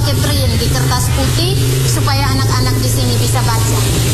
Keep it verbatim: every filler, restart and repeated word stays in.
pakai print di kertas putih supaya anak-anak di sini bisa baca.